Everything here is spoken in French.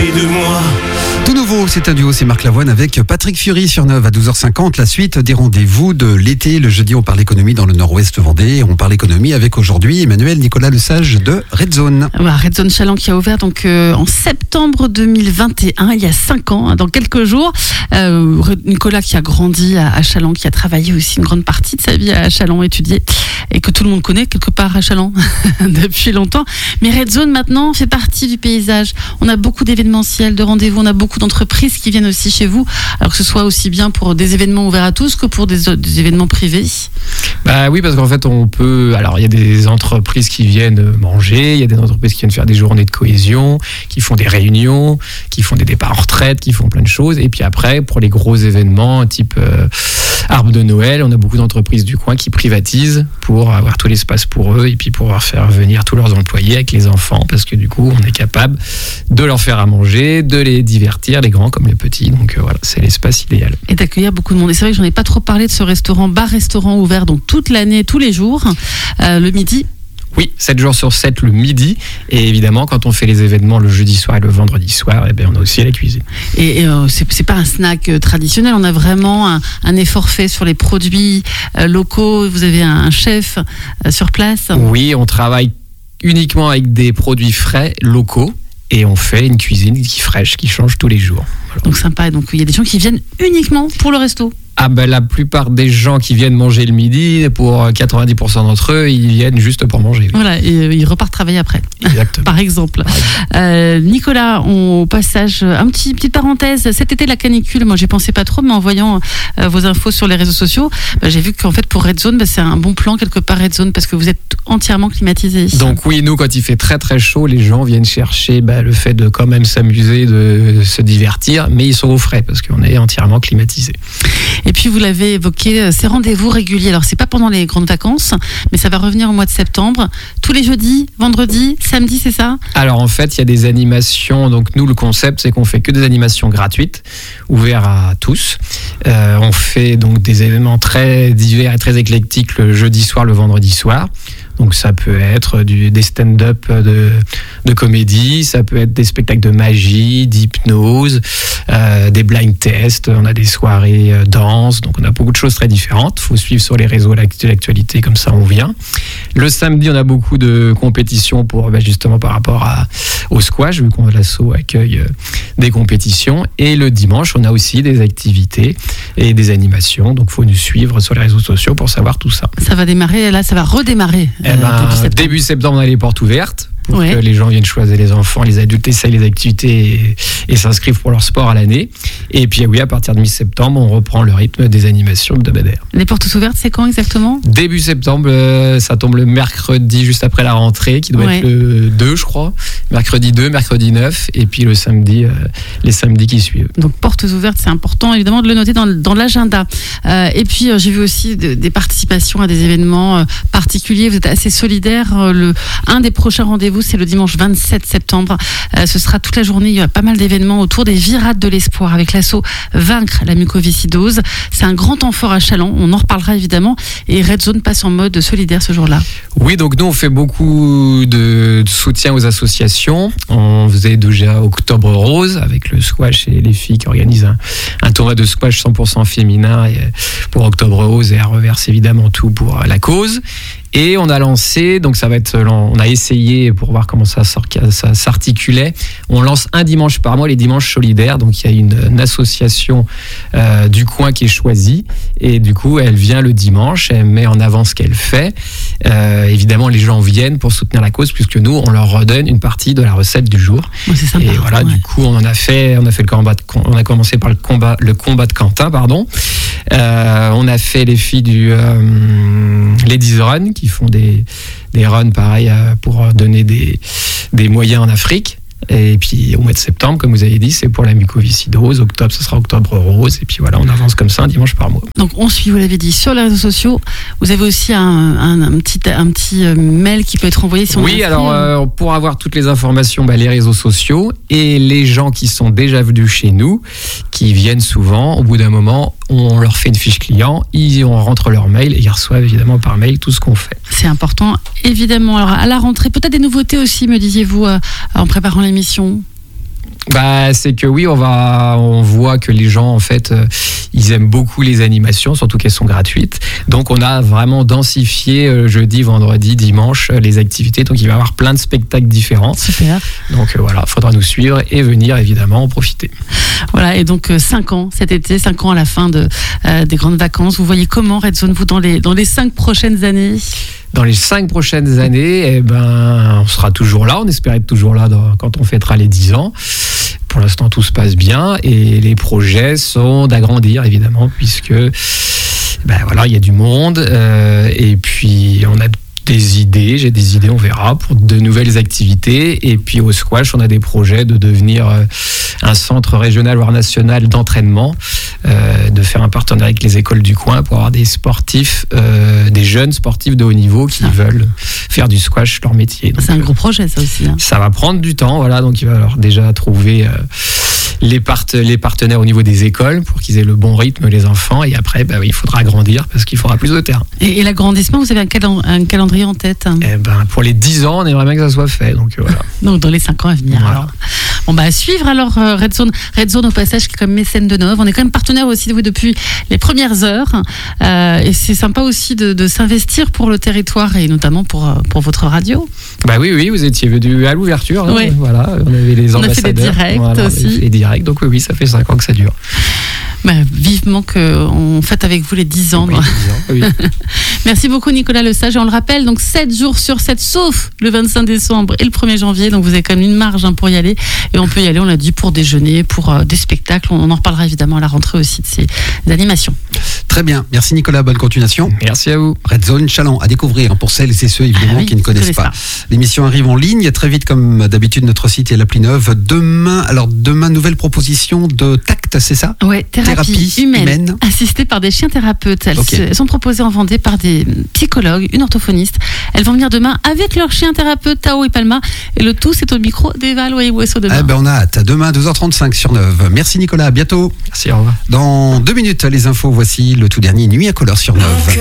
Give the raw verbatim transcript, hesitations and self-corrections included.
près de moi. Tout nouveau, c'est un duo, c'est Marc Lavoine avec Patrick Fury sur Neuve à douze heures cinquante. La suite des rendez-vous de l'été. Le jeudi, on parle économie dans le Nord-Ouest Vendée. On parle économie avec aujourd'hui Emmanuel Nicolas Lesage de Red Zone. Voilà, Red Zone Chaland qui a ouvert donc euh, en septembre deux mille vingt et un, il y a cinq ans, hein, dans quelques jours. Euh, Nicolas qui a grandi à, à Chaland, qui a travaillé aussi une grande partie de sa vie à Chaland, étudié, et que tout le monde connaît quelque part à Chaland depuis longtemps. Mais Red Zone maintenant fait partie du paysage. On a beaucoup d'événementiels, de rendez-vous, on a beaucoup d'entreprises qui viennent aussi chez vous, alors que ce soit aussi bien pour des événements ouverts à tous que pour des, des événements privés. Bah oui, parce qu'en fait on peut, alors il y a des entreprises qui viennent manger, il y a des entreprises qui viennent faire des journées de cohésion, qui font des réunions, qui font des départs en retraite, qui font plein de choses, et puis après pour les gros événements type euh, arbre de Noël, on a beaucoup d'entreprises du coin qui privatisent pour avoir tout l'espace pour eux et puis pouvoir faire venir tous leurs employés avec les enfants, parce que du coup on est capable de leur faire à manger, de les divertir, les grands comme les petits, donc euh, voilà, c'est l'espace idéal. Et d'accueillir beaucoup de monde. Et c'est vrai que j'en ai pas trop parlé de ce restaurant, bar-restaurant ouvert donc toute l'année, tous les jours, euh, le midi. Oui, sept jours sur sept le midi, et évidemment quand on fait les événements le jeudi soir et le vendredi soir, eh bien, on a aussi la cuisine. Et, et euh, c'est, c'est pas un snack euh, traditionnel, on a vraiment un, un effort fait sur les produits euh, locaux, vous avez un, un chef euh, sur place. Oui, on travaille uniquement avec des produits frais, locaux, et on fait une cuisine qui est fraîche, qui change tous les jours. Voilà. Donc sympa, donc il y a des gens qui viennent uniquement pour le resto. Ah ben, la plupart des gens qui viennent manger le midi, pour quatre-vingt-dix pour cent d'entre eux, ils viennent juste pour manger. Voilà, et euh, ils repartent travailler après. Exactement. Par exemple. Euh, Nicolas, on, au passage, un petit petite parenthèse. Cet été, la canicule, moi j'y pensais pas trop, mais en voyant euh, vos infos sur les réseaux sociaux, bah, j'ai vu qu'en fait pour Red Zone, bah, c'est un bon plan quelque part Red Zone parce que vous êtes entièrement climatisé. Donc oui, nous quand il fait très très chaud, les gens viennent chercher bah, le fait de quand même s'amuser, de se divertir, mais ils sont au frais parce qu'on est entièrement climatisé. Et puis vous l'avez évoqué, ces rendez-vous réguliers. Alors c'est pas pendant les grandes vacances, mais ça va revenir au mois de septembre. Tous les jeudis, vendredis, samedi, c'est ça ? Alors en fait, il y a des animations. Donc nous, le concept, c'est qu'on fait que des animations gratuites, ouvertes à tous. Euh, on fait donc des événements très divers et très éclectiques le jeudi soir, le vendredi soir. Donc ça peut être du, des stand-up de, de comédie, ça peut être des spectacles de magie, d'hypnose, euh, des blind tests, on a des soirées euh, danse, donc on a beaucoup de choses très différentes. Il faut suivre sur les réseaux l'actualité, comme ça on vient. Le samedi, on a beaucoup de compétitions pour bah, justement par rapport à, au squash, vu qu'on l'asso accueille euh, des compétitions. Et le dimanche, on a aussi des activités et des animations, donc il faut nous suivre sur les réseaux sociaux pour savoir tout ça. Ça va démarrer, là ça va redémarrer. Eh ben, euh, début septembre. début septembre, on a les portes ouvertes pour ouais. que les gens viennent choisir, les enfants, les adultes essayent les activités et, et s'inscrivent pour leur sport à l'année. Et puis oui, à partir de mi-septembre, on reprend le rythme des animations hebdomadaires. Les portes ouvertes, c'est quand exactement ? Début septembre, euh, ça tombe le mercredi juste après la rentrée, qui doit ouais. être le deux, je crois. Mercredi deux, mercredi neuf, et puis le samedi, euh, les samedis qui suivent. Donc portes ouvertes, c'est important évidemment de le noter dans, dans l'agenda. Euh, et puis euh, j'ai vu aussi de, des participations à des événements euh, particuliers. Vous êtes assez solidaire. Euh, le, un des prochains rendez-vous, c'est le dimanche vingt-sept septembre. Euh, ce sera toute la journée. Il y a pas mal d'événements autour des virades de l'espoir avec l'asso Vaincre la mucoviscidose. C'est un grand temps fort à Chaland. On en reparlera évidemment. Et Red Zone passe en mode solidaire ce jour-là. Oui, donc nous on fait beaucoup de, de soutien aux associations. On faisait déjà Octobre Rose avec le squash et les filles qui organisent un, un tournoi de squash cent pour cent féminin pour Octobre Rose, et elles reversent évidemment tout pour la cause. Et on a lancé, donc ça va être, on a essayé pour voir comment ça, ça s'articulait. On lance un dimanche par mois, les dimanches solidaires. Donc il y a une, une association euh, du coin qui est choisie, et du coup elle vient le dimanche, elle met en avant ce qu'elle fait. Euh, évidemment, les gens viennent pour soutenir la cause, puisque nous on leur redonne une partie de la recette du jour. Oh, c'est sympa, et voilà, ouais. Du coup on en a fait, on a fait le combat, de, on a commencé par le combat, le combat de Quentin, pardon. Euh, on a fait les filles du euh, Ladies Run, qui font des, des runs pareil pour donner des, des moyens en Afrique. Et puis au mois de septembre, comme vous avez dit, c'est pour la mucoviscidose. Octobre, ce sera Octobre Rose. Et puis voilà, on avance comme ça un dimanche par mois. Donc on suit, vous l'avez dit, sur les réseaux sociaux. Vous avez aussi un, un, un petit, un petit mail qui peut être envoyé si on Oui, alors euh, pour avoir toutes les informations, bah, les réseaux sociaux et les gens qui sont déjà venus chez nous, qui viennent souvent, au bout d'un moment, on leur fait une fiche client, ils on rentre leur mail et ils reçoivent évidemment par mail tout ce qu'on fait. C'est important, évidemment. Alors à la rentrée, peut-être des nouveautés aussi, me disiez-vous, euh, en préparant l'émission. Bah, c'est que oui, on va, on voit que les gens en fait, euh, ils aiment beaucoup les animations, surtout qu'elles sont gratuites. Donc, on a vraiment densifié euh, jeudi, vendredi, dimanche euh, les activités. Donc, il va y avoir plein de spectacles différents. Super. Donc euh, voilà, faudra nous suivre et venir évidemment en profiter. Voilà, et donc cinq ans cet été, cinq ans à la fin de euh, des grandes vacances. Vous voyez comment Red Zone vous dans les dans les cinq prochaines années? Dans les cinq prochaines années, eh ben, on sera toujours là. On espère être toujours là dans, quand on fêtera les dix ans. Pour l'instant, tout se passe bien et les projets sont d'agrandir, évidemment, puisque ben voilà, il y a du monde euh, et puis on a des idées, j'ai des idées, on verra, pour de nouvelles activités. Et puis au squash, on a des projets de devenir euh, un centre régional voire national d'entraînement, euh, de faire un partenariat avec les écoles du coin pour avoir des sportifs, euh, des jeunes sportifs de haut niveau qui ah. veulent faire du squash leur métier. Donc, c'est un gros projet, ça aussi. Hein. Ça va prendre du temps, voilà. Donc il va falloir déjà trouver euh, les, part- les partenaires au niveau des écoles pour qu'ils aient le bon rythme, les enfants. Et après, bah, oui, il faudra agrandir parce qu'il faudra plus de terrain. Et, et l'agrandissement, vous avez un, calen- un calendrier en tête? Eh ben, pour les dix ans, on aimerait bien que ça soit fait. Donc, euh, voilà. donc dans les cinq ans à venir. Voilà. Alors. Bon, bah, à suivre alors euh, Red Zone. Red Zone au passage qui est comme mécène de Nov. On est quand même partenaire aussi de vous depuis les premières heures. Euh, et c'est sympa aussi de, de s'investir pour le territoire et notamment pour, pour votre radio. Bah oui, oui, vous étiez venu à l'ouverture. Hein, oui. Voilà, on avait les ambassadeurs. On a fait des directs voilà, aussi. On a fait des directs. Donc oui, oui, ça fait cinq ans que ça dure. Bah, vivement qu'on fête avec vous les dix ans. Oui, dix ans oui. Merci beaucoup Nicolas Lesage. Et on le rappelle, donc sept jours sur sept, sauf le vingt-cinq décembre et le premier janvier. Donc vous avez quand même une marge hein, pour y aller. Et on peut y aller, on l'a dit, pour déjeuner, pour euh, des spectacles. On en reparlera évidemment à la rentrée aussi de ces animations. Très bien. Merci Nicolas, bonne continuation. Merci à vous. Red Zone Chaland à découvrir pour celles et ceux évidemment ah oui, qui ne connaissent pas. pas. L'émission arrive en ligne très vite comme d'habitude notre site et l'appli neuve. Demain, alors demain nouvelle proposition de Tact, c'est ça? Ouais, thérapie, thérapie humaine, humaine assistée par des chiens thérapeutes. Elles okay. sont proposées en Vendée par des psychologues, une orthophoniste. Elles vont venir demain avec leur chien thérapeute Tao et Palma et le tout c'est au micro d'Eva Loyer-Wesseau demain. Eh ben on a hâte. Demain douze heures trente-cinq sur Neuve. Merci Nicolas, à bientôt. Merci, au revoir. Dans deux minutes les infos, voici le tout dernier Nuit à Couleur sur Neuve.